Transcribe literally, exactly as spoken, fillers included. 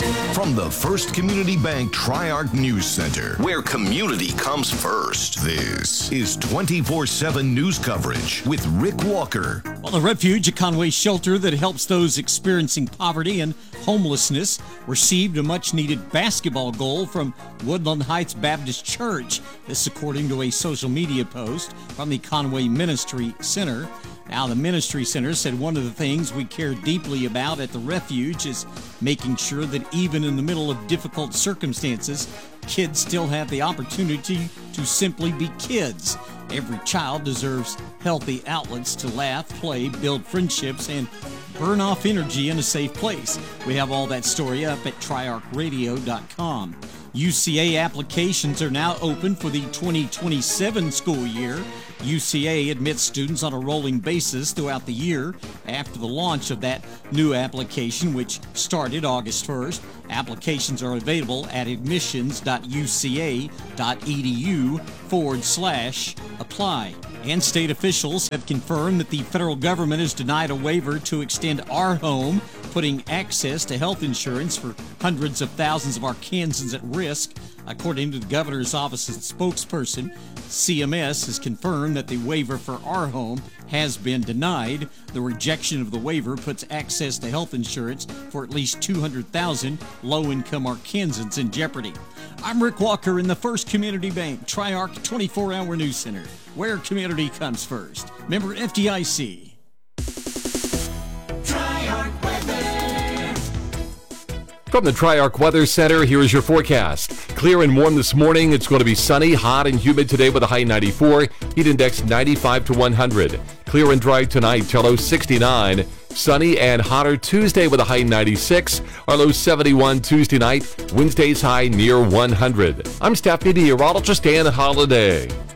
From the First Community Bank Tri-Arc News Center, where community comes first, this is twenty-four seven news coverage with Rick Walker. Well, the Refuge, a Conway shelter that helps those experiencing poverty and homelessness, received a much-needed basketball goal from Woodland Heights Baptist Church. This according to a social media post from the Conway Ministry Center. Now, the Ministry Center said one of the things we care deeply about at the Refuge is making sure that even in the middle of difficult circumstances, kids still have the opportunity to simply be kids. Every child deserves healthy outlets to laugh, play, build friendships, and burn off energy in a safe place. We have all that story up at tri arc radio dot com. U C A applications are now open for the twenty twenty-seven school year. U C A admits students on a rolling basis throughout the year after the launch of that new application, which started August first. Applications are available at admissions.uca.edu forward slash apply. And state officials have confirmed that the federal government has denied a waiver to extend Our Home, putting access to health insurance for hundreds of thousands of Arkansans at risk. According to the governor's office's spokesperson, C M S has confirmed that the waiver for Our Home has been denied. The rejection of the waiver puts access to health insurance for at least two hundred thousand low-income Arkansans in jeopardy. I'm Rick Walker in the First Community Bank Tri-Arc twenty-four hour News Center, where community comes first. Member F D I C. From the Tri-Arc Weather Center, here is your forecast. Clear and warm this morning. It's going to be sunny, hot, and humid today with a high ninety-four. Heat index ninety-five to one hundred. Clear and dry tonight till low sixty-nine. Sunny and hotter Tuesday with a high ninety-six. Our low seventy-one Tuesday night. Wednesday's high near one hundred. I'm staff meteorologist Dan Holliday.